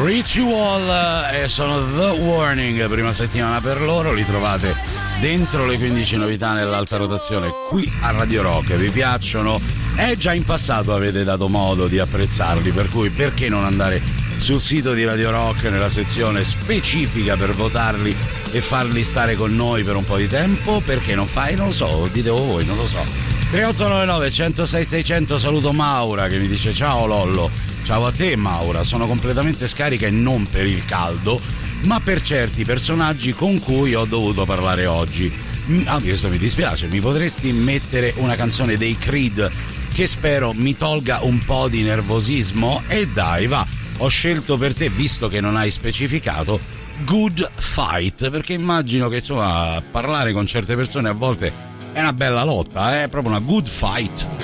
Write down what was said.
Ritual e sono The Warning, prima settimana per loro, li trovate dentro le 15 novità nell'alta rotazione qui a Radio Rock. Vi piacciono? Già in passato avete dato modo di apprezzarli, per cui perché non andare sul sito di Radio Rock nella sezione specifica per votarli e farli stare con noi per un po' di tempo? Perché non fai? Non lo so, dite voi, non lo so. 3899 106 600, saluto Maura che mi dice ciao Lollo. Ciao a te Maura, sono completamente scarica e non per il caldo, ma per certi personaggi con cui ho dovuto parlare oggi. Questo mi dispiace, mi potresti mettere una canzone dei Creed che spero mi tolga un po' di nervosismo? E dai, va, ho scelto per te, visto che non hai specificato, Good Fight, perché immagino che insomma parlare con certe persone a volte è una bella lotta, è proprio una good fight.